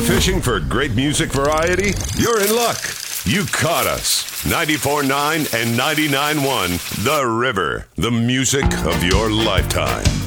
fishing for great music variety? You're in luck. You caught us. 94.9 and 99.1 The River, the music of your lifetime.